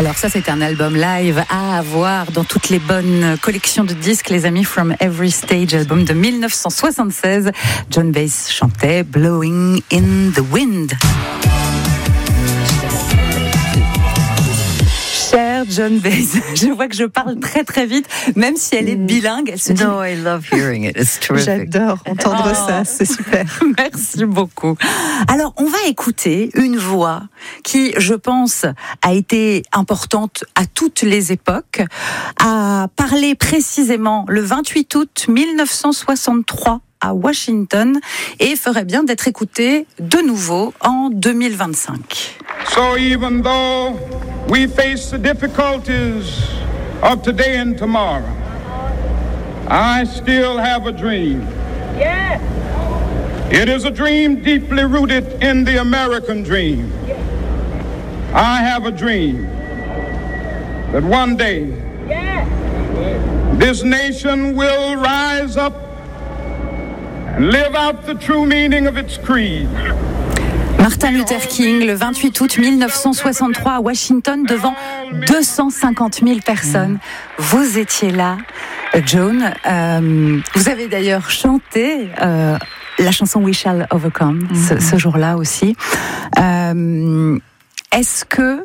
Alors ça, c'est un album live à avoir dans toutes les bonnes collections de disques, les amis. From Every Stage, album de 1976. Joan Baez chantait Blowing in the Wind. Chère Joan Baez, je vois que je parle très très vite, même si elle est bilingue. Elle se dit... No, I love hearing it. It's terrific. J'adore entendre ça, c'est super. Merci beaucoup. Alors, on va écouter une voix qui, je pense, a été importante à toutes les époques, a parlé précisément le 28 août 1963 à Washington et ferait bien d'être écoutée de nouveau en 2025. So even though we face the difficulties of today and tomorrow, I still have a dream. Yes. It is a dream deeply rooted in the American dream. Yes. I have a dream that one day this nation will rise up and live out the true meaning of its creed. Martin Luther King, le 28 août 1963 à Washington, devant 250 000 personnes. Vous étiez là, Joan. Vous avez d'ailleurs chanté la chanson We Shall Overcome ce jour-là aussi. Est-ce que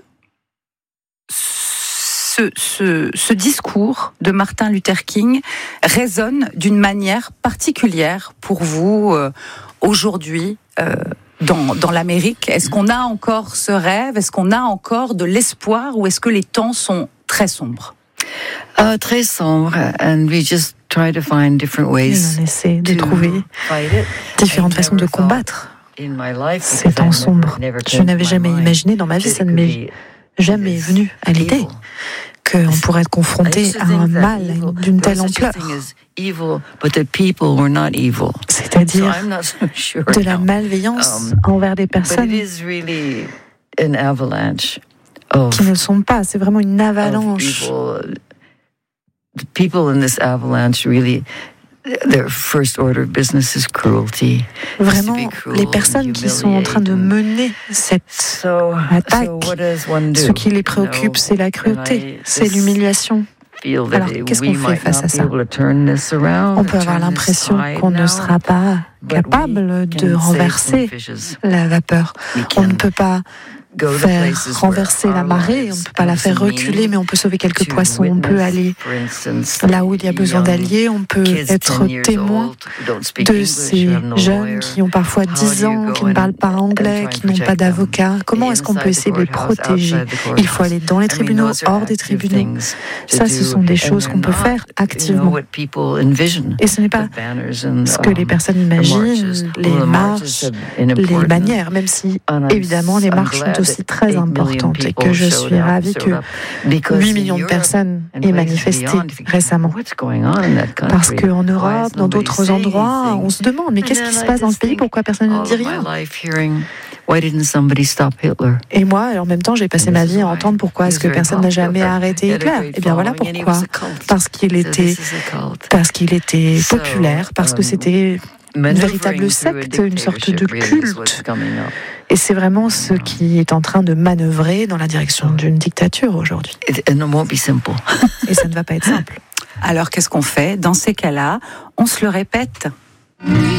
ce discours de Martin Luther King résonne d'une manière particulière pour vous aujourd'hui dans l'Amérique? Est-ce qu'on a encore ce rêve? Est-ce qu'on a encore de l'espoir? Ou est-ce que les temps sont très sombres? Très sombre, and we just try to find different ways. On essaie de trouver différentes façons de combattre ces temps sombres. Je n'avais jamais imaginé dans ma vie, ça ne m'est jamais venu à l'idée qu'on pourrait être confronté à un mal d'une telle ampleur. C'est-à-dire de la malveillance envers des personnes qui ne le sont pas. C'est vraiment une avalanche. Vraiment, les personnes qui sont en train de mener cette attaque, ce qui les préoccupe, c'est la cruauté, c'est l'humiliation. Alors, qu'est-ce qu'on fait face à ça? On peut avoir l'impression qu'on ne sera pas capable de renverser la vapeur. On ne peut pas faire renverser la marée, on ne peut pas la faire reculer, mais on peut sauver quelques poissons, on peut aller là où il y a besoin d'allier, on peut être témoin de ces jeunes qui ont parfois 10 ans, qui ne parlent pas anglais, qui n'ont pas d'avocat. Comment est-ce qu'on peut essayer de les protéger? Il faut aller dans les tribunaux, hors des tribunaux. Ça, ce sont des choses qu'on peut faire activement. Et ce n'est pas ce que les personnes imaginent, les marches, les bannières, même si, évidemment, les marches sont aussi très importante et que je suis ravie que 8 millions de personnes aient manifesté récemment. Parce qu'en Europe, dans d'autres endroits, on se demande, mais qu'est-ce qui se passe dans ce pays? Pourquoi personne ne dit rien? Et moi, en même temps, j'ai passé ma vie à entendre pourquoi est-ce que personne n'a jamais arrêté Hitler. Eh bien voilà pourquoi. Parce qu'il était populaire, parce que c'était une véritable secte, une sorte de culte. Et c'est vraiment ce qui est en train de manœuvrer dans la direction d'une dictature aujourd'hui. Et ça ne va pas être simple. Alors qu'est-ce qu'on fait? Dans ces cas-là, on se le répète.